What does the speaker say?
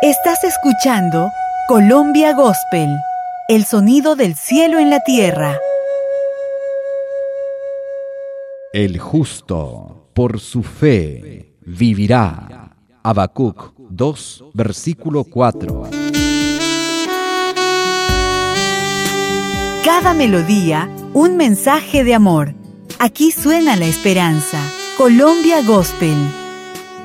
Estás escuchando Colombia Gospel, el sonido del cielo en la tierra. El justo, por su fe, vivirá. Habacuc 2, versículo 4. Cada melodía, un mensaje de amor. Aquí suena la esperanza. Colombia Gospel.